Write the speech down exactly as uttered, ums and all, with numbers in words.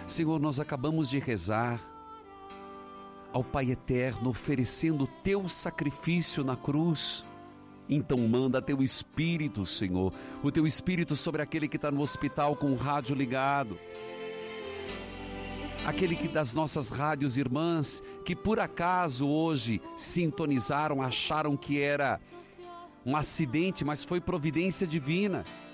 Senhor, nós acabamos de rezar ao Pai Eterno, oferecendo o Teu sacrifício na cruz. Então manda Teu Espírito, Senhor, o Teu Espírito sobre aquele que está no hospital com o rádio ligado, aquele que das nossas rádios irmãs, que por acaso hoje sintonizaram, acharam que era um acidente, mas foi providência divina.